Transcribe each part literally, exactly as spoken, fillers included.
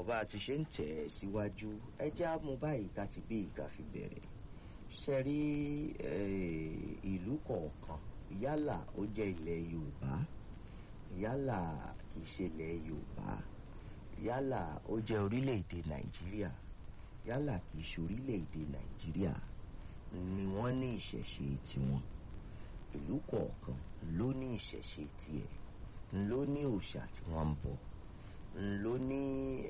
bá a ti ṣe ń tẹ̀ ẹ́ síwájú ẹ jẹ́ á mú báyìí ká ti bí ìka fi bẹ̀rẹ̀ ṣe rí ìlú kọ̀ọ̀kan yálà ó jẹ́ ilẹ̀ Yorùbá yálà kìí ṣe ilẹ̀ Yorùbá yálà ó jẹ́ orílẹ̀-èdè Nàìjíríà yálà kìí ṣe orílẹ̀-èdè Nàìjíríà ni wọ́n ní ìṣẹ̀ṣe tiwọn ìlú kọ̀ọ̀kan ló ní ìṣẹ̀ṣe tiẹ̀ ló ní òòṣà tí wọ́n ń bọ ló ní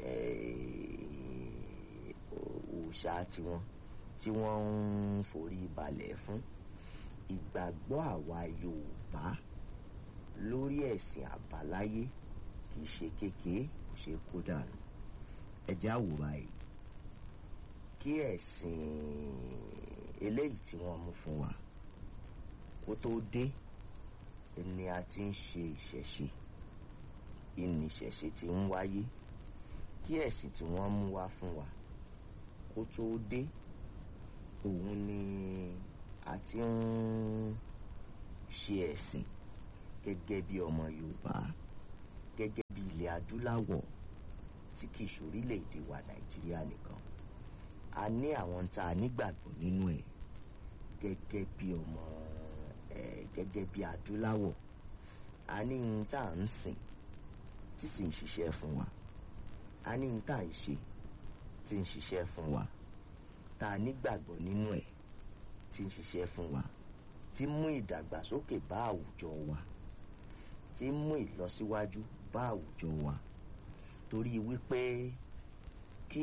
òòṣà tiwọn tí wọ́n ń forí balẹ̀ fún ìgbàgbọ́ àwa Yorùbá lórí ẹ̀sìn àbáláyé kìí ṣe kékeré kò ṣe kó dànù ẹjẹ́ àwò báyìí kí ẹ̀sìn eléyìí tí wọ́n mú fún wa kó tó dé ni a ti ń ṣe ìṣẹ̀ṣe ìní ìṣẹ̀ṣe tí ń wáyé kí ẹ̀sìn tí wọ́n mú wá fún wa kó tó dé òun ni a ti ń ṣe ẹ̀sìn gẹ́gẹ́ bí ọmọ Yorùbá gẹ́gẹ́ bí ilẹ̀ adúláwọ̀ tí kìí ṣe orílẹ̀-èdè wa Nàìjíríà nìkan a ní àwọn tá a nígbàgbọ́ nínú ẹ̀ gẹ́gẹ́ bí ọmọ ẹ̀ gẹ́gẹ́ bí adúláwọ̀ a ní ohun tá à ń sìn tí sì ń ṣiṣẹ́ fún wa a ní ohun tá à ń ṣe tí ń ṣiṣẹ́ fún wa tá a nígbàgbọ́ nínú ẹ̀ tí ń ṣiṣẹ́ fún wa tí mú ìdàgbàsókè bá àwùjọ wa tí mú ìlọsíwájú bá àwùjọ wa torí wípé kí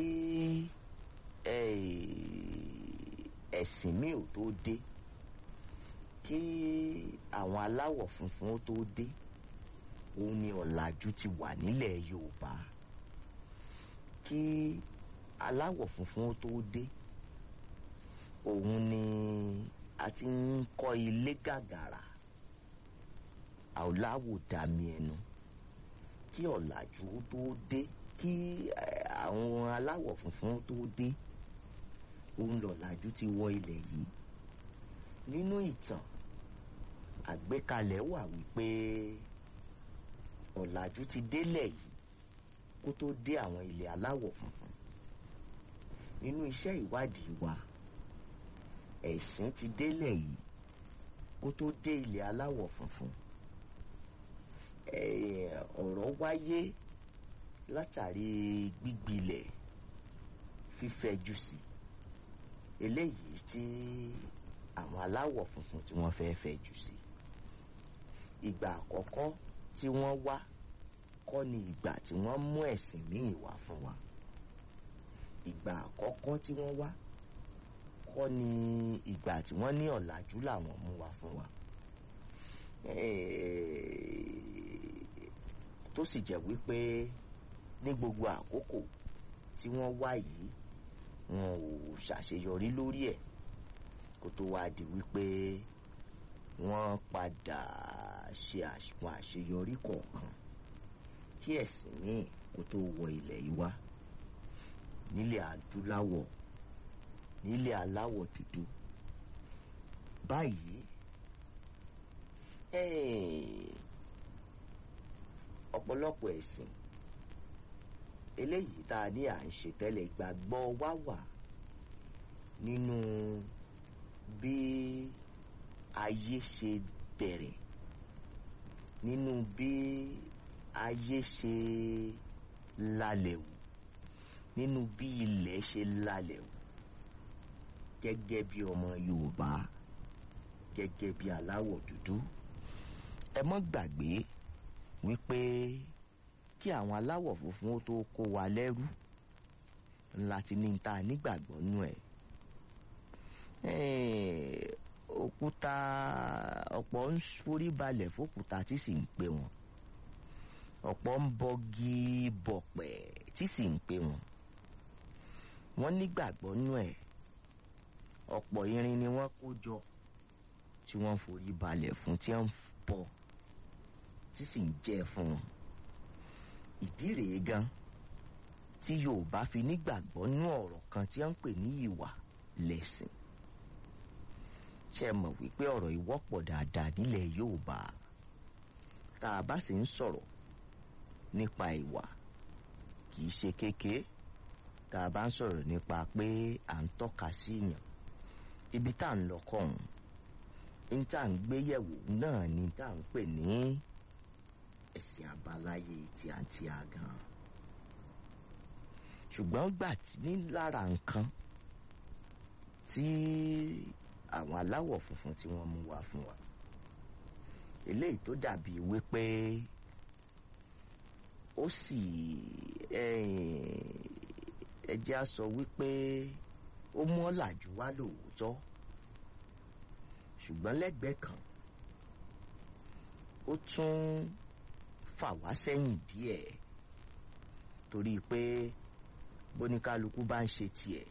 ẹ̀sìn mi ò tó dé kí àwọn aláwọ̀ funfun ó tó dé òun ni ọ̀làjú ti wà nílẹ̀ Yorùbá kí aláwọ̀ funfun ó tó dé òun ni a ti ń kọ́ ilé gàgàrà àwòláwò dàmí ẹnu kí ọ̀làjú ó tó dé kí àwọn aláwọ̀ funfun ó tó dé òun lọ̀làjú ti wọ ilẹ̀ yìí nínú ìtàn àgbékalẹ̀ wà wípé ọ̀làjú ti délẹ̀ yìí kó tó dé àwọn ilẹ̀ aláwọ̀ funfun nínú iṣẹ́ ìwádìí wa ẹ̀sìn ti délẹ̀ yìí kó tó dé ilẹ̀ aláwọ̀ funfun ọ̀rọ̀ wáyé látàrí gbígbilẹ̀ fífẹ̀jú sí eléyìí tí àwọn aláwọ̀ funfun tí wọ́n fẹ́ fẹ̀jú sí ìgbà àkọ́kọ́ tí wọ́n wá kọ́ ni ìgbà tí wọ́n mú ẹ̀sìn míì wá fún wa ìgbà àkọ́kọ́ tí wọ́n wá kọ́ ni ìgbà tí wọ́n ní ọ̀làjú làwọn mú wá fún wa tó sì jẹ́ wípé ní gbogbo àkókò tí wọ́n wá yìí wọn ò ṣàṣeyọrí lórí ẹ̀ kó tó wá di wípé wọ́n padà ṣe àwọn àṣeyọrí kọ̀ọ̀kan kí ẹ̀sìn míì kó tó wọ ilẹ̀ yìí wá nílẹ̀ adúláwọ̀ nílẹ̀ aláwọ̀ dúdú báyìí ọ̀pọ̀lọpọ̀ ẹ̀sìn eléyìí tá a ní à ń ṣe tẹ́lẹ̀ ìgbàgbọ́ wa wà nínú bí ayé ṣe bẹ̀rẹ̀ nínú bí ayé ṣe lálẹ̀ wù nínú bí ilẹ̀ ṣe lálẹ̀ wù gẹ́gẹ́ bí ọmọ Yorùbá gẹ́gẹ́ bí aláwọ̀ dúdú ẹ mọ́ gbàgbé wípé kí àwọn aláwọ̀ funfun ó tó kó wa lẹ́rú láti ní ta nígbàgbọ́ nú ẹ̀ òkúta ọ̀pọ̀ ń forí balẹ̀ fókúta tí sì ń pè wọ́n ọ̀pọ̀ ń bọgi bọ̀pẹ̀ tí sì ń pè wọ́n wọ́n nígbàgbọ́ nú ẹ̀ ọ̀pọ̀ irin ni wọ́n kó jọ tí wọ́n forí balẹ̀ fún tí wọ́n bọ tí sì ń jẹ fún wọn ìdí rèé gan tí Yorùbá fi nígbàgbọ́ nú ọ̀rọ̀ kan tí wọ́n ń pè ní ìwà lẹ̀sìn ṣe mọ̀ wípé ọ̀rọ̀ yìí wọ́pọ̀ dáadáa nílẹ̀ Yorùbá tá a bá sì ń sọ̀rọ̀ nípa ìwà kì í ṣe kékeré tá a bá ń sọ̀rọ̀ nípa pé à ń tọ́ka sí èèyàn ibi tá à ń lọ kọ̀ọ̀hún ní tá à ń gbé yẹ̀wò náà ni tá à ń pè ní ẹ̀sìn àbáláyé tí à ń tí a gan. ṣùgbọ́n gbà tí ní lára nǹkan tí àwọn aláwọ̀ funfun tí wọ́n mú wá fún wa eléyìí tó dàbí wípé ó sì ẹ jẹ́ á sọ wípé ó mú ọ̀làjú wá lóòótọ́ ṣùgbọ́n lẹ́gbẹ̀ẹ́ kan ó tún fà wá sẹ́yìn díẹ̀ torí pé bóníkálukú bá ń ṣe tiẹ̀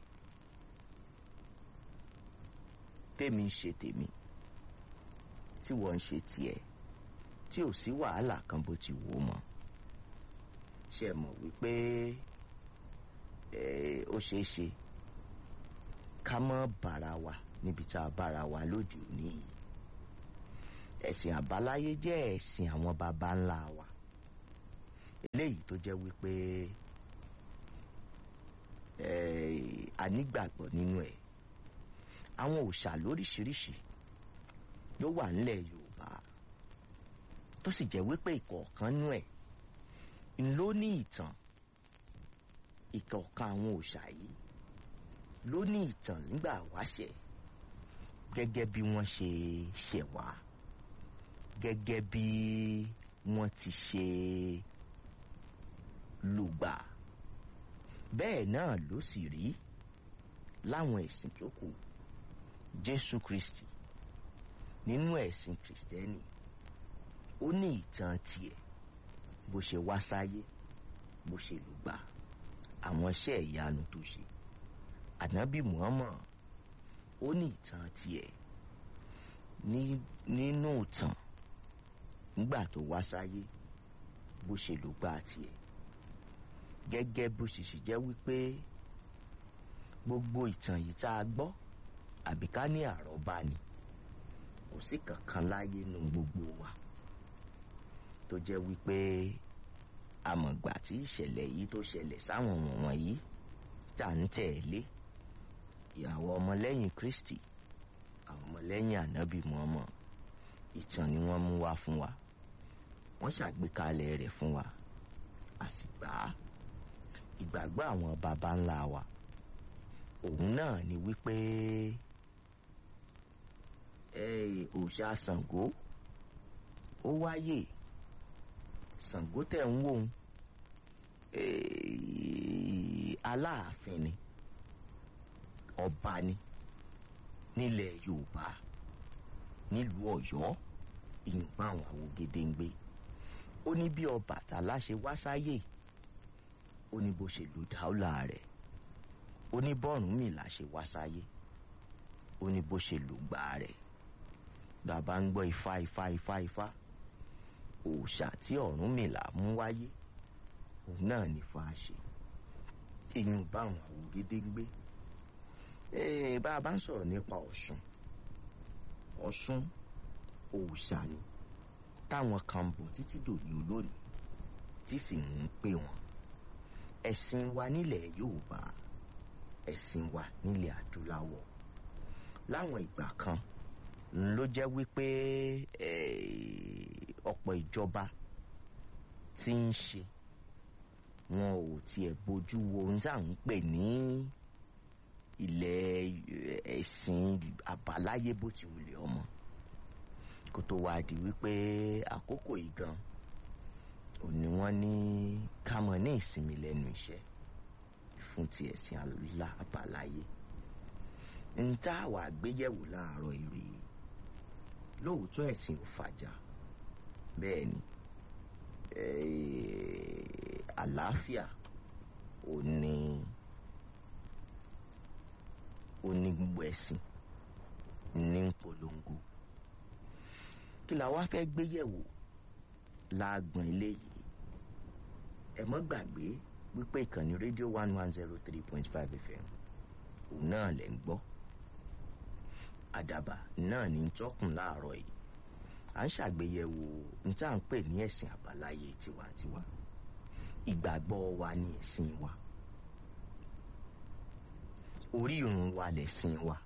tèmi ń ṣe tèmi tí wọ́n ń ṣe tiẹ̀ tí ò sí wàhálà kan bó ti wò ó mọ́ ṣe mọ̀ wípé ó ṣeé ṣe ká mọ́ bára wa níbi tá a bára wa lóde òní yìí. ẹ̀sìn àbáláyé jẹ́ ẹ̀sìn àwọn baba ńlá wa eléyìí tó jẹ́ wípé a nígbàgbọ́ nínú ẹ̀. àwọn òòṣà lóríṣiríṣi ló wà nílẹ̀ Yorùbá tó sì jẹ́ wípé ìkọ̀ọ̀kan nú ẹ̀ ló ní ìtàn. ìkọ̀ọ̀kan àwọn òòṣà yìí ló ní ìtàn nígbà wáṣẹ̀ gẹ́gẹ́ bí wọ́n ṣe ṣẹ̀ wá gẹ́gẹ́ bí wọ́n ti ṣe lùgbà. bẹ́ẹ̀ náà ló sì rí láwọn ẹ̀sìn tó kù. Jésù Kristi nínú ẹ̀sìn Kristẹni ó ní ìtàn tiẹ̀ bó ṣe wá sáyé bó ṣe lùgbà àwọn iṣẹ́ ìyanu tó ṣe. Ànábì Muhammad ó ní ìtàn tiẹ̀ ní nínú ìtàn nígbà tó wá sáyé bó ṣe lùgbà tiẹ̀. gẹ́gẹ́ bó ṣe ṣe jẹ́ wípé gbogbo ìtàn yìí tá a gbọ́ àbí ká ní àrọ́bá ni kò sí kankan láyé nu gbogbo wa tó jẹ́ wípé àmọ̀gbà tí ìṣẹ̀lẹ̀ yìí tó ṣẹlẹ̀ sáwọn wọ̀nyí tá ń tẹ̀lé ìyàwó ọmọlẹ́yìn Kristi àwọn ọmọlẹ́yìn ànábì Muhammad ìtàn ni wọ́n mú wá fún wa wọ́n ṣàgbékalẹ̀ rẹ̀ fún wa a sì gbà á. ìgbàgbọ́ àwọn baba ńlá wa òun náà ni wípé òòṣà Ṣàngó ó wáyé. Ṣàngó tẹ̀ ń wò ó Aláàfin ni ọba ni nílẹ̀ Yorùbá nílùú Ọ̀yọ́ ìyùnbá àwọn Awògedengbe. ó ní bí Ọbàtálá ṣe wá sáyé ó ní bó ṣe lò dáúlà rẹ̀ ó ní bọ́ọ̀rúnmìlà ṣe wá sáyé ó ní bó ṣe lò gbà rẹ̀. bàbá ń gbọ́ ifá ifá ifá ifá òòṣà tí Ọ̀rúnmìlà mú wáyé òun náà ní Ifá ṣe ìyún bá àwọn Awògedengbe. bá a bá ń sọ̀rọ̀ nípa Ọ̀ṣun Ọ̀ṣun òòṣà ni táwọn kan bọ̀ títí dòní olónìí tí sì ń pè wọ́n. ẹ̀sìn wa nílẹ̀ Yorùbá ẹ̀sìn wa nílẹ̀ Adúláwọ̀ láwọn ìgbà kan ló jẹ́ wípé ọ̀pọ̀ ìjọba tí ń ṣe wọn ò tiẹ̀ bójú wo ohun tí à ń pè ní ilẹ̀ ẹ̀sìn àbáláyé bó ti wulẹ̀ ọmọ kó tó wá di wípé àkókò yìí gan ò ní wọ́n ní ká mọ̀ ní ìsinmi lẹ́nu iṣẹ́ fún ti ẹ̀sìn àbáláyé. ń tá àwa gbéyẹ̀wò láàárọ̀ ire lóòótọ́ ẹ̀sìn ò fàjà bẹ́ẹ̀ ni àlàáfíà ò ní ò ní gbogbo ẹ̀sìn ní polongo. kí la wá fẹ́ gbéyẹ̀wò láàgbọ̀n eléyìí? ẹ mọ́ gbàgbé wípé ìkànnì rédíò one one zero three point five F M òun náà lẹ̀ ń gbọ́. Àdàbà náà ní tọ́kùn láàárọ̀ yìí à ń ṣàgbéyẹ̀wò ní tá à ń pè ní ẹ̀sìn àbáláyé tiwantiwa. ìgbàgbọ́ wa ni ẹ̀sìn wa, orírun wa lẹ̀sìn wa.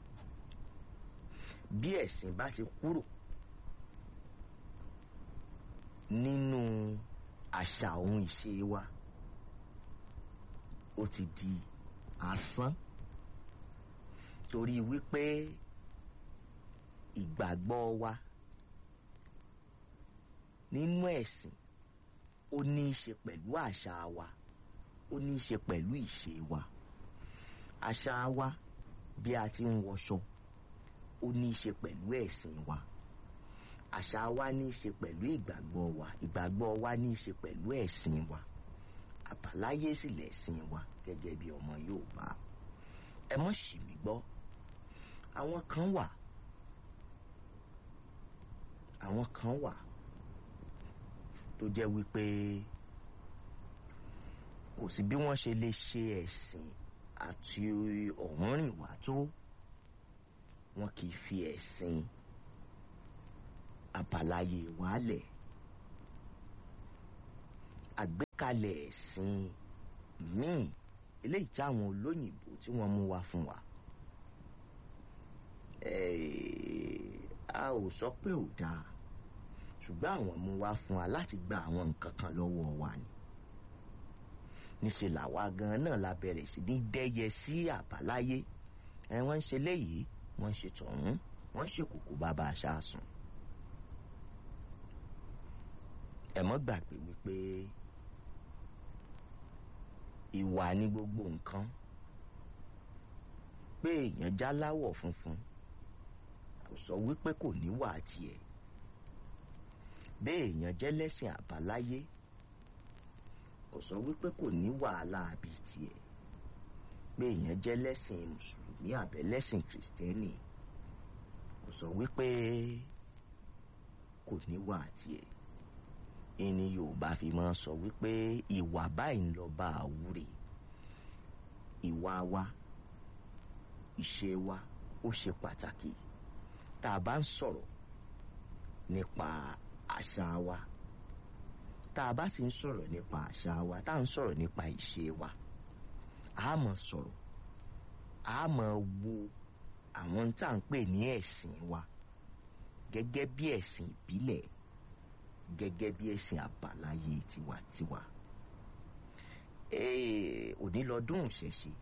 Bí ẹ̀sìn bá ti kúrò nínú àṣà ohun ìṣe wa, ó ti di asán, torí wípé ìgbàgbọ́ wa nínú ẹ̀sìn ó ní í ṣe pẹ̀lú àṣà wa, ó ní í ṣe pẹ̀lú ìṣe wa. Àṣà wa bí a ti ń wọṣọ ó ní í ṣe pẹ̀lú ẹ̀sìn wa. Àṣà wa ní í ṣe pẹ̀lú ìgbàgbọ́ wa, ìgbàgbọ́ wa ní í ṣe pẹ̀lú ẹ̀sìn wa. Àbáláyé sì lẹ̀sìn wa gẹ́gẹ́ bí ọmọ Yorùbá. Ẹ mọ́ ṣì mí gbọ́, àwọn kan wà àwọn kan wà tó jẹ́ wípé kò sí bí wọ́n ṣe lè ṣe ẹ̀sìn àti ọ̀húnrìnwá tó, wọn kì í fi ẹ̀sìn àbáláyé wálẹ̀. Àgbékalẹ̀ ẹ̀sìn míì eléyìí táwọn olóyìnbó tí wọ́n mú wá fún wa, a ò sọ pé ò dáa, ṣùgbọ́n àwọn mú wá fún wa láti gba àwọn nǹkan kan lọ́wọ́ wa ni. Níṣẹ́ làwa gan náà la bẹ̀rẹ̀ sí ní dẹ́yẹ sí àbáláyé. ẹ wọ́n ń ṣe léyìí, wọ́n ń ṣe tọ̀hún, wọ́n ń ṣe kòkó bàbá aṣáàsùn. ẹ mọ́ gbàgbé wípé ìwà ní gbogbo nǹkan. Pé èèyàn jáláwọ̀ funfun kò sọ wípé kò níwà tiẹ̀. Bí èèyàn jẹ́ lẹ́sìn àbáláyé kò sọ wípé kò ní wàhálà àbí tiẹ̀. Bí èèyàn jẹ́ lẹ́sìn mùsùlùmí àbẹ́ lẹ́sìn kìrìsìtẹ́nì kò sọ wípé kò ní wà tiẹ̀. Ẹni Yorùbá fi máa sọ wípé ìwà báyìí ń lọ bá àwúre. Ìwà wa, ìṣe wa ó ṣe pàtàkì. Tá a bá ń sọ̀rọ̀ nípa àṣà wa, tá a bá sì ń sọ̀rọ̀ nípa àṣà wa, tá a ń sọ̀rọ̀ nípa ìṣe wa, a máa sọ̀rọ̀, a máa wo àwọn tá à ń pè ní ẹ̀sìn wa gẹ́gẹ́ bí ẹ̀sìn ìbílẹ̀, gẹ́gẹ́ bí ẹ̀sìn àbáláyé tiwantiwa. Ee, òní lọ́dún ìṣẹ̀ṣe.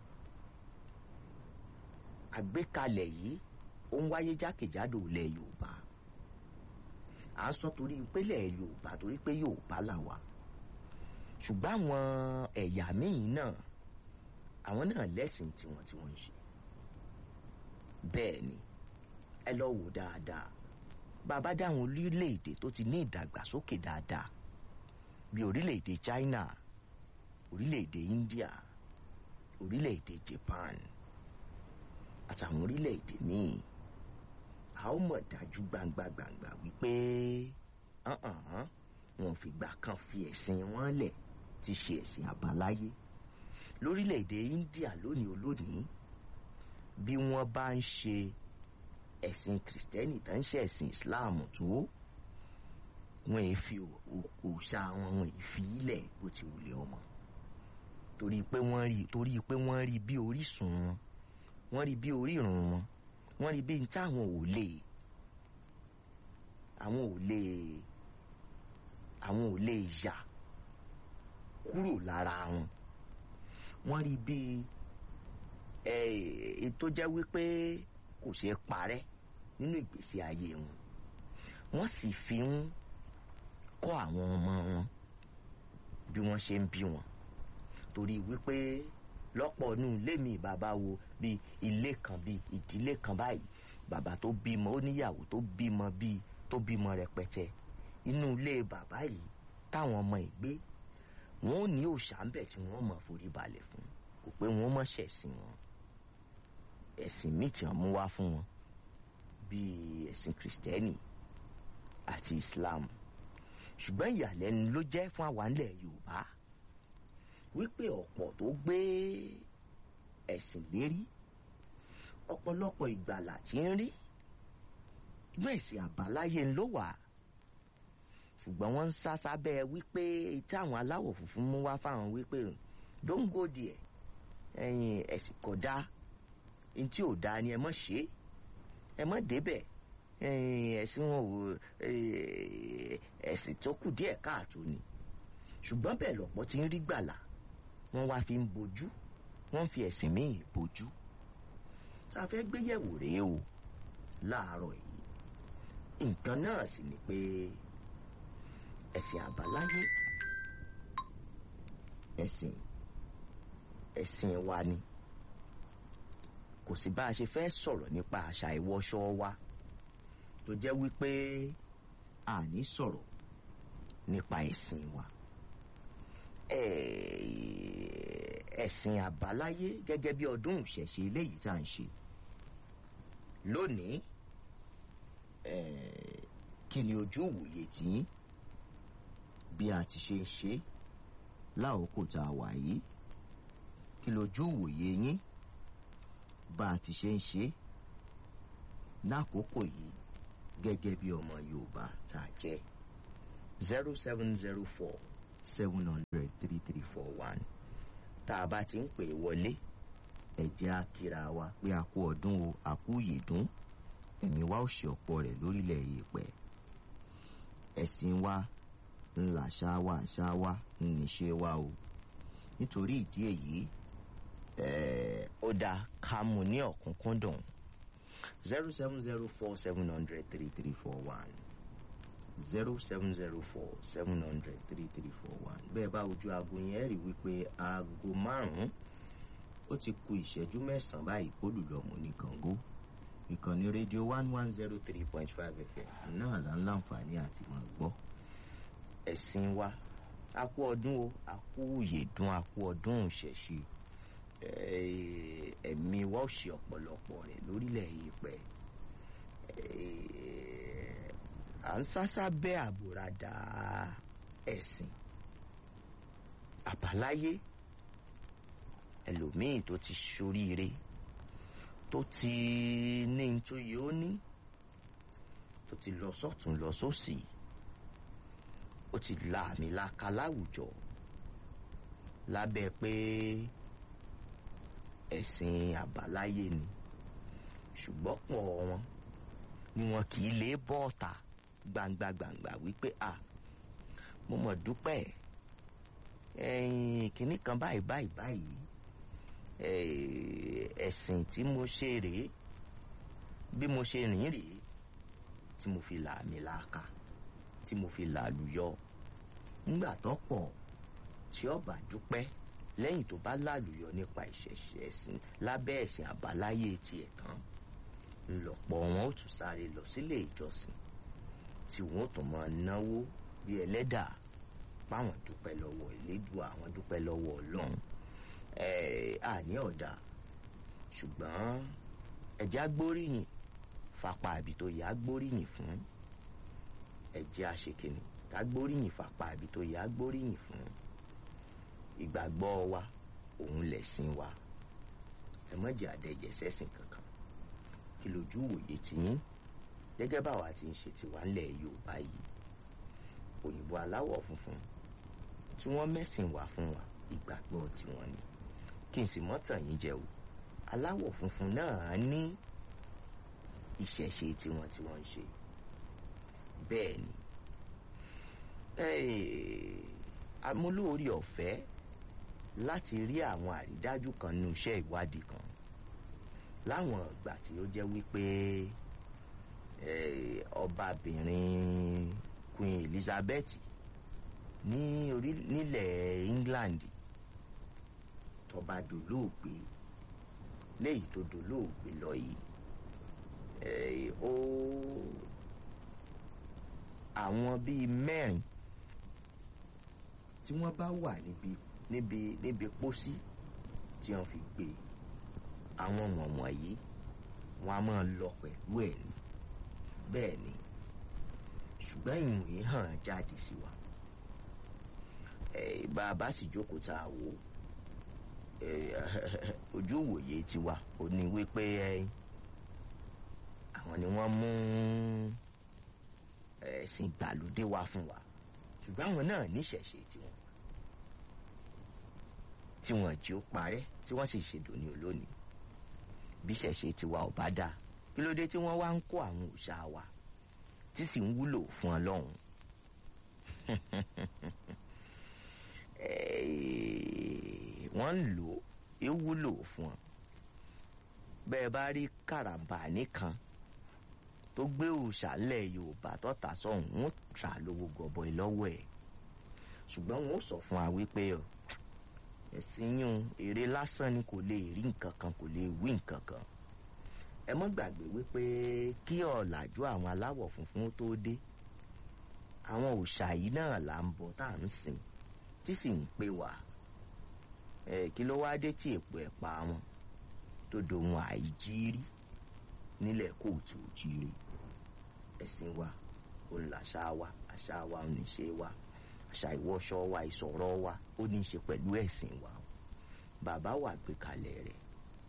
Àgbékalẹ̀ yìí ó ń wáyé jákèjádò ilẹ̀ Yorùbá. À ń sọ torí pé ilẹ̀ Yorùbá torí pé Yorùbá là wà. Ṣùgbọ́n àwọn ẹ̀yà míì náà, àwọn náà lẹ́sìn tiwọn tí wọ́n ń ṣe. Bẹ́ẹ̀ ni, ẹ lọ wò dáadáa. Bàbá dáhùn orílẹ̀-èdè tó ti ní ìdàgbàsókè dáadáa bí orílẹ̀-èdè China, orílẹ̀-èdè India, orílẹ̀-èdè Japan àtàwọn orílẹ̀-èdè míì, a ó mọ̀ dájú gbangba gbangba wípé wọn ò fìgbà kan fi ẹ̀sìn wọn lẹ̀ tí ṣe ẹ̀sìn àbáláyé. Lórílẹ̀-èdè India lónìí olónìí, bí wọ́n bá ń ṣe ẹ̀sìn kìrìsìtẹ́nì tó ń ṣe ẹ̀sìn ìsìláàmù tó, wọn è fi òòṣà wọn wọn è fi ilẹ̀ bó ti wulẹ̀ ọmọ, torí pé wọ́n rí torí pé wọ́n rí bí orísun wọn, wọ́n rí bí orírun wọn, wọ́n rí bí n táwọn ò lè àwọn ò lè àwọn ò lè yà kúrò lára wọn. Wọ́n rí bí ẹ tó jẹ́ wípé kò ṣeé parẹ́ nínú ìgbésí ayé wọn. Wọ́n sì fi ń kọ́ àwọn ọmọ wọn bí wọ́n ṣe ń bí wọn, torí wípé lọ́pọ̀ nù ilé mi bàbá wo bí ilé kan bí ìdílé kan báyìí, bàbá tó bímọ ó níyàwó tó bímọ bí tó bímọ rẹpẹtẹ. Inú ilé bàbá yìí táwọn ọmọ ìgbé, wọn ò ní òòṣà ń bẹ̀ tí wọ́n mọ̀ forí balẹ̀ fún, kò pé wọ́n mọ̀ ṣẹ̀sìn wọn. Ẹ̀sìn míì tí wọ́n mú wá fún wọn bíi ẹ̀sìn kìrìsìtẹ́nì àti Islam. Ṣùgbọ́n ìyàlẹ́nu ló jẹ́ fún àwa ńlẹ̀ Yorùbá wípé ọ̀pọ̀ tó gbé ẹ̀sìn lérí, ọ̀pọ̀lọpọ̀ ìgbàlà tí ń rí inú ẹ̀sìn àbáláyé ló wà. ṣùgbọ́n wọ́n ń sá sábẹ́ wípé tí àwọn aláwọ̀ funfun mú wá fáwọn wípé don't go there, ẹ̀yin ẹ̀sìn kò dáa, ní tí ò dáa ni ẹ mọ̀ ṣe ẹ mọ̀ débẹ̀, ẹ̀sìn wọn ò ẹ̀sìn tó kù díẹ̀ káàtó ni. Ṣùgbọ́n bẹ́ẹ̀ lọ́pọ̀ tí ń rí gbàlà wọ́n wá fi ń bojú, wọ́n fi ẹ̀sìn míì bojú. Tá a fẹ́ gbéyẹ̀wò rèé o láàárọ̀ yìí. Nǹkan náà sì ni pé ẹ̀sìn àbáláyé ẹ̀sìn ẹ̀sìn wa ni. Kò sí bá a ṣe fẹ́ sọ̀rọ̀ nípa àṣà ìwọṣọ wa tó jẹ́ wípé a ní sọ̀rọ̀ nípa ẹ̀sìn wa. Ẹ̀sìn àbáláyé gẹ́gẹ́ bí ọdún ìṣẹ̀ṣe eléyìí tá à ń ṣe lónìí, kí ni ojú ìwòye tiyín bí a ti ṣe ń ṣe láòkò tá a wà yìí? Kí lójú ìwòye yín bá a ti ṣe ń ṣe lákòókò yìí gẹ́gẹ́ bí ọmọ Yorùbá tá a jẹ́? zero seven zero four seven hundred three three four one. Tá a bá ti ń pè wọlé, ẹ jẹ́ á kíra wa pé a kú ọdún o, a kú yèdún, ẹ̀mí wa ó ṣe ọ̀pọ̀ rẹ̀ lórílẹ̀ yèèpẹ̀. Ẹ̀sìn wa ńlá ṣá wa ṣá wa níṣe wa o. Nítorí ìdí èyí ó dáa ká mú ní ọ̀kúnkúndùn. zero seven zero four seven hundred three three four one zero seven zero four seven hundred three three four one. Bẹ́ẹ̀ bá ojú aago yẹn rí wípé aago márùn-ún ó ti kù ìṣẹ́jú mẹ́sàn-án báyìí kó lù lọ́mù ní Kàngó. Ìkànnì rédíò one one zero three point five F M náà là ń láǹfààní àti máa gbọ́. Ẹ̀sìn wa, a kú ọdún o, a kú yèdún, a kú ọdún ìṣẹ̀ṣe. Ẹ̀mí wa ó ṣe ọ̀pọ̀lọpọ̀ rẹ̀ lórílẹ̀ yèèpẹ̀. À ń sásá bẹ́ àbùradà ẹ̀sìn àbáláyé. Ẹlòmíì tó ti ṣoríire, tó ti ní tó yóò ní, tó ti lọ sọ́tún lọ sósì, ó ti la àmì laka láwùjọ lábẹ́ pé ẹ̀sìn àbáláyé ni. Ṣùgbọ́n pọ̀ wọn ni wọn kì í lè bọ́ ọ̀tà gbangba gbangba wípé à mo mọ̀ dúpẹ́ ẹ̀yìn kìíní kan báyìí báyìí báyìí ẹ̀sìn tí mo ṣe rèé, bí mo ṣe rìn rèé, tí mo fi là mí láka, tí mo fi là lùyọ. Nígbà tó pọ̀ tí ọba dúpẹ́ lẹ́yìn tó bá lálùyọ nípa ìṣẹ̀ṣe ẹ̀sìn lábẹ́ ẹ̀sìn àbáláyé tiẹ̀ tán, ńlọ́pọ̀ wọn ó tún sáré lọ sílé ìjọsìn tí wọ́n tún máa náwó bí ẹlẹ́dà páwọn dúpẹ́ lọ́wọ́ Elédùà, àwọn dúpẹ́ lọ́wọ́ Ọlọ́run. Àní ọ̀dà, ṣùgbọ́n ẹ̀jẹ̀ agbóríyìn fapá àbí tó yẹ agbóríyìn fún, ẹ̀jẹ̀ àṣekìnì agbóríyìn fapá àbí tó yẹ agbóríyìn fún. Ìgbàgbọ́ wa òun lẹ̀sìn wa, ẹ má jẹ́ àdẹ̀jẹ̀ sẹ́sìn kankan. Kí lójú wòye tiyín gẹ́gẹ́ báwa ti ń ṣe tiwa ńlẹ̀ Yorùbá yìí? Òyìnbó aláwọ̀ funfun tí wọ́n mẹ́sìn wá fún wa, ìgbàgbọ́ tiwọn ni. Kí n sì mọ́ tàn yín jẹ o, aláwọ̀ funfun náà ní ìṣẹ̀ṣe tiwọn tí wọ́n ń ṣe. Bẹ́ẹ̀ ni amúlóorí ọ̀fẹ́ láti rí àwọn àrídájú kan nínú iṣẹ́ ìwádìí kan láwọn ìgbà tí ó jẹ́ wípé ọbabìnrin Queen Elizabeth ní orí nílẹ̀ England tó bá dolóògbé, léyìí tó dolóògbé lọ yìí, ó àwọn bíi mẹ́rin tí wọ́n bá wà níbi níbi níbi pósí tí wọ́n fi gbé àwọn wọ̀nwọ̀n yìí, wọ́n á máa lọ pẹ̀lú ẹ̀ ní. Bẹ́ẹ̀ ni, ṣùgbọ́n ìwé hàn jáde sí wa. Bá a bá sì jókòó tá a wò ojú ìwòye tiwa ò ní wípé àwọn ni wọ́n mú ẹ̀sìn ìgbàlódé wá fún wa. ṣùgbọ́n àwọn náà níṣẹ̀ṣe tiwọn tí wọ́n jí ó parẹ́ tí wọ́n sì ṣèdò ní olónìí. bí ṣẹ̀ṣe tiwa ò bá dáa kí ló dé tí wọ́n wá ń kó àwọn òòṣà wa tí sì ń wúlò fún Ọlọ́run. wọ́n ń lò ó wúlò fún ọ. bẹ́ẹ̀ bá rí Kàràbánì kan tó gbé òòṣà ńlẹ̀ Yorùbá tó tà sọ́hùn wọ́n tà lówó gọbọi lọ́wọ́ ẹ̀. ṣùgbọ́n wọ́n sọ fún wa wípé ẹ̀sìn yún èrè lásán ni kò lè rí nǹkan kan kò lè wí nǹkan kan. ẹ mọ́ gbàgbé wípé kí ọ̀làjú àwọn aláwọ̀ funfun tó dé àwọn òòṣà yìí náà là ń bọ tá à ń sìn tí sì ń pè wá. ẹ kí ló wáá dé tí èpo ẹ̀ pa wọn tó dohun àìjírí nílẹ̀ kóòtù òjíire. ẹ̀sìn wa òun làṣà wa àṣà wa òun níṣe wa àṣà ìwọṣọ wa ìsọ̀rọ̀ wa ó ní í ṣe pẹ̀lú ẹ̀sìn wa. bàbá wa gbé kalẹ̀ rẹ̀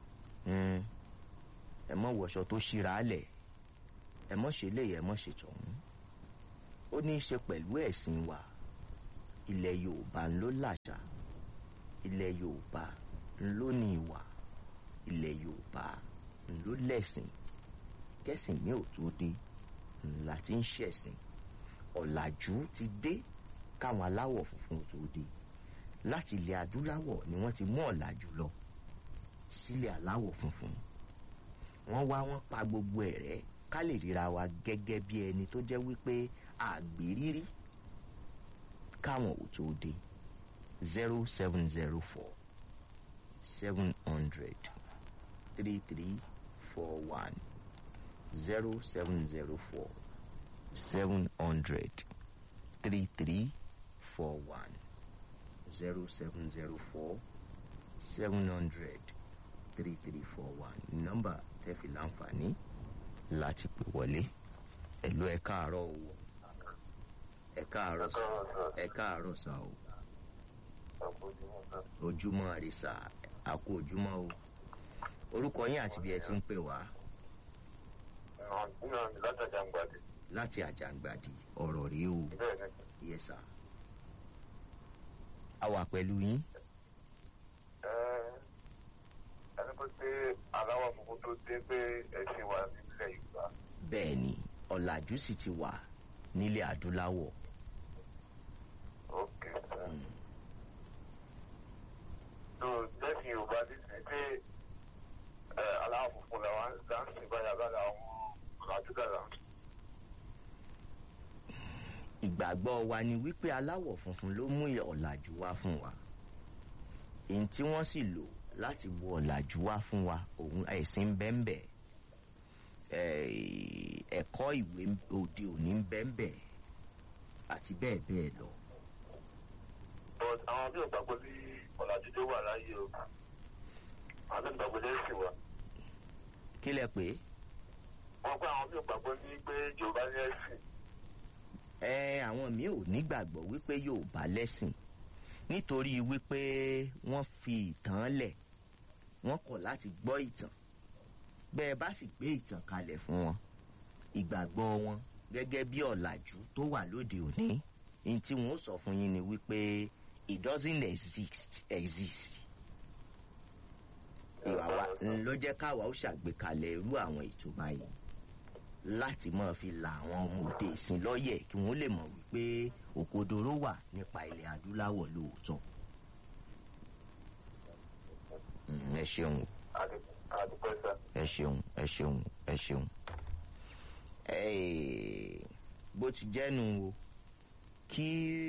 ẹ mọ́ wọṣọ tó ṣíra lẹ̀ ẹ mọ́ ṣe lè ẹ mọ́ ṣe tọ̀hún. ó ní í ṣe pẹ̀lú ẹ̀sìn wa. ilẹ̀ Yorùbá ló làṣà ilẹ̀ Yorùbá ló ní ìwà ilẹ̀ Yorùbá ló lẹ̀sìn. kẹ́sìn mi ò tó dé ńlá tí ń ṣẹ̀sìn. ọ̀làjú ti dé káwọn aláwọ̀ funfun tó dé. láti ilẹ̀ adúláwọ̀ ni wọ́n ti mú ọ̀làjú lọ sílẹ̀ aláwọ̀ funfun. wọ́n wá wọ́n pa gbogbo ẹ̀ rẹ́ ká lè ríra wa gẹ́gẹ́ bí ẹni tó jẹ́ wípé àgbérírí káwọn ò tó dé. zero seven zero four seven hundred three three four one zero seven zero four seven hundred three three four one zero seven zero four seven hundred three three four one nọ́mbà tẹ́ fi láǹfààní láti pè wọlé. ẹ̀lú ẹ káàárọ̀ o ẹ káàárọ̀ sà ẹ káàárọ̀ sà o ojúmọ́ àrísà àkó ojúmọ́ o. orúkọ yín àti bí ẹ ti ń pè wá. láti Àjàngbàdì. láti Àjàngbàdì ọ̀rọ̀ rèé o. yes sir. a wà pẹ̀lú yín. ẹni pé pé aláwọ̀ funfun tó dé pé ẹ̀sìn wà nílẹ̀ Yorùbá. bẹ́ẹ̀ ni ọ̀làjú sì ti wà nílẹ̀ adúláwọ̀. ok. so lẹ́sìn Yorùbá ti sìn pé aláwọ̀ funfun làwọn dáńsì báyà bá làwọn ọ̀làjú dàda. ìgbàgbọ́ wa ni wípé aláwọ̀ funfun ló mú ọ̀làjú wá fún wa. èyí tí wọ́n sì lò láti wo ọ̀làjú wá fún wa òun ẹ̀sìn bẹ́ńbẹ́ ẹ̀kọ́ ìwé òde òní bẹ́ńbẹ́ àti bẹ́ẹ̀ bẹ́ẹ̀ lọ. but àwọn bí ògbàgbọ́ bí ọ̀làjú tó wà láyé o àwọn bí ògbàgbọ́ lẹ́sìn wa. kí lẹ pé. wọ́n pé àwọn bí ògbàgbọ́ ní pé Yorùbá ní ẹ̀sìn. ẹ àwọn míì ò nígbàgbọ́ wípé Yorùbá lẹ́sìn nítorí wípé wọ́n fi ìtàn lẹ̀ wọ́n kọ̀ láti gbọ́ ìtàn. bẹ́ẹ̀ bá sì gbé ìtàn kalẹ̀ fún wọn ìgbàgbọ́ wọn gẹ́gẹ́ bí ọ̀làjú tó wà lóde òní ní tí wọ́n sọ fún yín ni wípé it doesn't exist exist. ìwà wa ló jẹ́ káwa ó ṣàgbékalẹ̀ irú àwọn ètò báyìí láti máa fi la àwọn ọmọ òde ìsìn lọ́yẹ̀ kí wọ́n lè mọ̀ wípé òkodoro wà nípa ilẹ̀ adúláwọ̀ lóòótọ́. ẹ ṣeun ẹ ṣeun ẹ ṣeun ẹ ṣeun. bó ti jẹ́nu o kí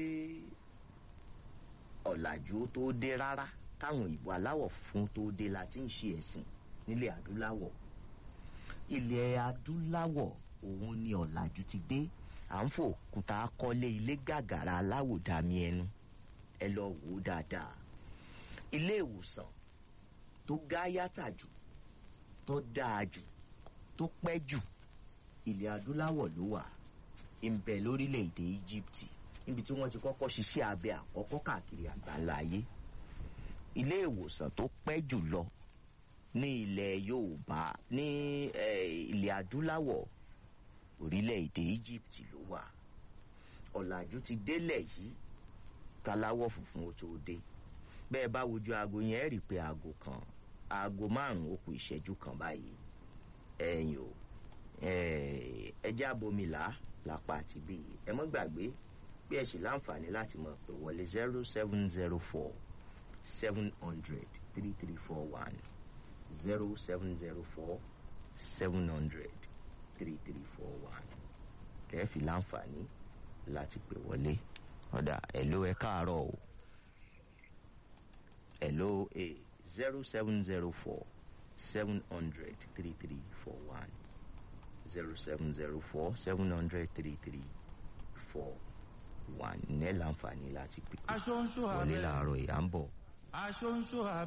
ọ̀làjú tó dé rárá káwọn ìbò aláwọ̀ funfun tó dé la ti ń ṣe ẹ̀sìn nílẹ̀ adúláwọ̀. ilẹ̀ adúláwọ̀ òun ni ọ̀làjú ti dé. à ń fòkúta kọ́lé ilé gàgàrà aláwòdàmí ẹnu ẹ lọ wò ó dáadáa. ilé ìwòsàn tó gáyàtà jù tó dáa jù tó pẹ́ jù ilẹ̀ adúláwọ̀ ló wà. ń bẹ lórílẹ̀‐èdè Egypt níbi tí wọ́n ti kọ́kọ́ ṣiṣẹ́ abẹ àkọ́kọ́ káàkiri àgbáńlá ayé. ilé ìwòsàn tó pẹ́ jù lọ ní ilẹ̀ Yorùbá ní ilẹ̀ adúláwọ̀ orílẹ̀-èdè Egypt ló wà. ọ̀làjú ti délẹ̀ yìí kaláwọ̀ funfun ó tó dé bẹ́ẹ̀ bá wojú aago yẹn ẹ̀ rí i pé aago kan aago márùn-ún ó kù ìṣẹ́jú kan báyìí ẹ̀yìn o ẹjẹ́ abomilà lápá àti bíi ẹ mọ́ gbàgbé pé ẹ sì láǹfààní láti mọ̀ pé wọlé zero seven zero four seven hundred three three four one zero seven zero four seven hundred three three four one ẹ fi láǹfààní láti pè wọlé ọ̀dà ẹ̀ló ẹ káàárọ̀ o ẹ̀ló ẹ zero seven zero four seven hundred three three four one zero seven zero four seven hundred three three four one ní ẹ̀ láǹfààní láti pè wọlé láàárọ̀ ìyá ń bọ̀.